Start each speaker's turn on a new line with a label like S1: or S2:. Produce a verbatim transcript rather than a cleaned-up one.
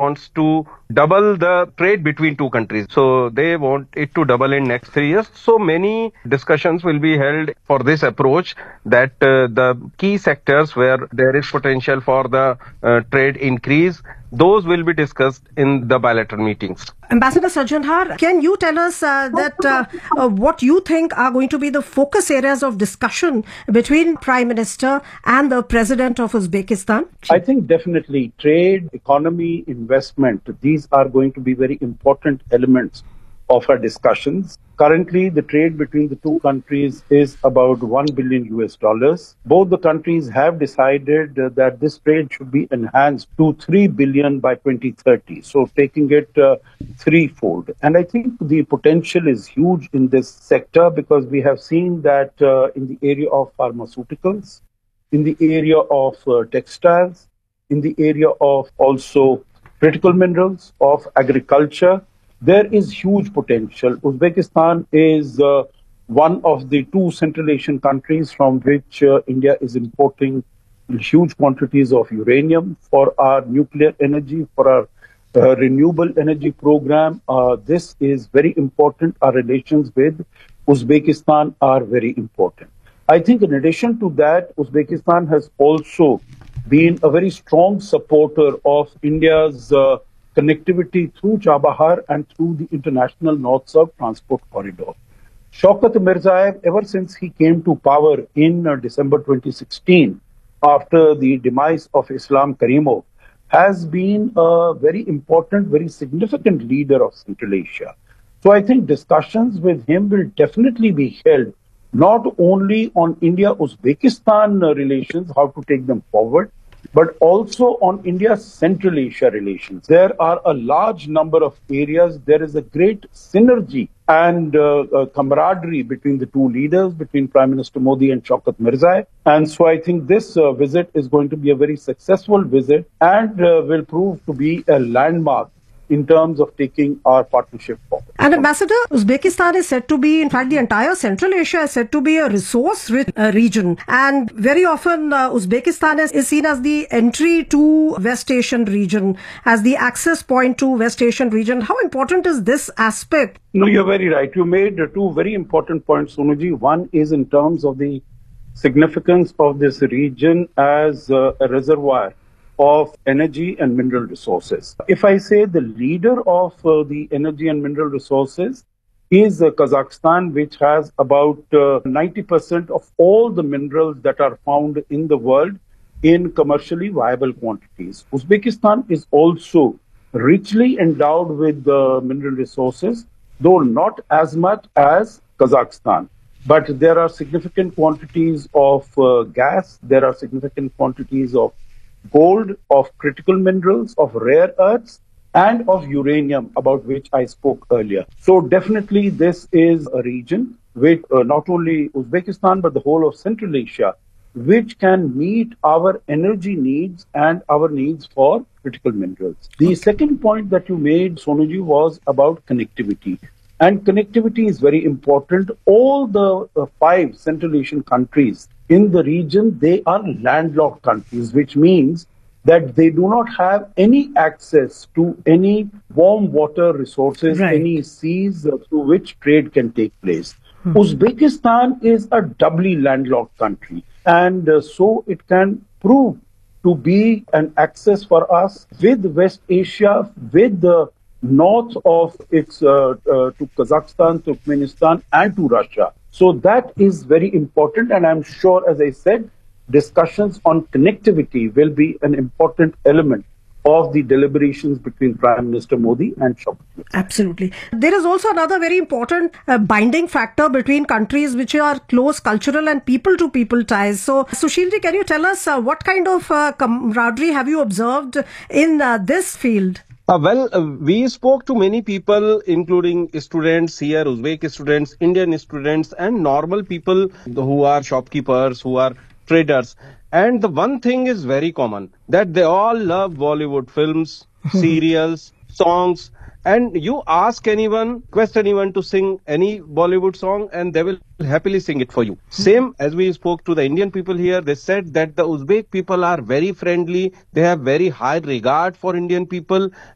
S1: wants to double the trade between two countries. So they want it to double in next three years. So many discussions will be held for this approach, that uh, the key sectors where there is potential for the uh, trade increase, those will be discussed in the bilateral meetings.
S2: Ambassador Sarjanhar, can you tell us uh, that uh, uh, what you think are going to be the focus areas of discussion between Prime Minister and the President of Uzbekistan?
S3: I think definitely trade, economy, investment, these are going to be very important elements of our discussions. Currently, the trade between the two countries is about one billion U S dollars. Both the countries have decided uh, that this trade should be enhanced to three billion by twenty thirty. So taking it uh, threefold. And I think the potential is huge in this sector, because we have seen that uh, in the area of pharmaceuticals, in the area of uh, textiles, in the area of also critical minerals, of agriculture, there is huge potential. Uzbekistan is uh, one of the two Central Asian countries from which uh, India is importing huge quantities of uranium for our nuclear energy, for our uh, renewable energy program. Uh, this is very important. Our relations with Uzbekistan are very important. I think in addition to that, Uzbekistan has also been a very strong supporter of India's uh, connectivity through Chabahar and through the international North-South transport corridor. Shaukat Mirzayev, ever since he came to power in uh, December twenty sixteen, after the demise of Islam Karimov, has been a very important, very significant leader of Central Asia. So I think discussions with him will definitely be held, not only on India-Uzbekistan uh, relations, how to take them forward, but also on India's Central Asia relations. There are a large number of areas. There is a great synergy and uh, uh, camaraderie between the two leaders, between Prime Minister Modi and Shaukat Mirzayev. And so I think this uh, visit is going to be a very successful visit and uh, will prove to be a landmark in terms of taking our partnership forward.
S2: And Ambassador, Uzbekistan is said to be, in fact, the entire Central Asia is said to be a resource-rich uh, region. And very often, uh, Uzbekistan is, is seen as the entry to West Asian region, as the access point to West Asian region. How important is this aspect?
S3: No, you're very right. You made two very important points, Sonuji. One is in terms of the significance of this region as uh, a reservoir of energy and mineral resources. If I say the leader of uh, the energy and mineral resources is uh, Kazakhstan, which has about uh, ninety percent of all the minerals that are found in the world in commercially viable quantities. Uzbekistan is also richly endowed with uh, mineral resources, though not as much as Kazakhstan. But there are significant quantities of uh, gas, there are significant quantities of gold, of critical minerals, of rare earths, and of uranium, about which I spoke earlier. So definitely this is a region with uh, not only Uzbekistan, but the whole of Central Asia, which can meet our energy needs and our needs for critical minerals. The second point that you made, Sonuji, was about connectivity. And connectivity is very important. All the uh, five Central Asian countries in the region, they are landlocked countries, which means that they do not have any access to any warm water resources, right, any seas uh, through which trade can take place. Hmm. Uzbekistan is a doubly landlocked country, and uh, so it can prove to be an access for us with West Asia, with the north of its uh, uh, to Kazakhstan, Turkmenistan, and to Russia. So that is very important, and I'm sure, as I said, discussions on connectivity will be an important element of the deliberations between Prime Minister Modi and Shaukat Mirzayev.
S2: Absolutely. There is also another very important uh, binding factor between countries which are close cultural and people-to-people ties. So, Sushilji, can you tell us uh, what kind of uh, camaraderie have you observed in uh, this field?
S1: Uh, well, uh, we spoke to many people, including students here, Uzbek students, Indian students, and normal people who are shopkeepers, who are traders. And the one thing is very common, that they all love Bollywood films, serials, songs. And you ask anyone, request anyone to sing any Bollywood song, and they will happily sing it for you. Same as we spoke to the Indian people here, they said that the Uzbek people are very friendly. They have very high regard for Indian people.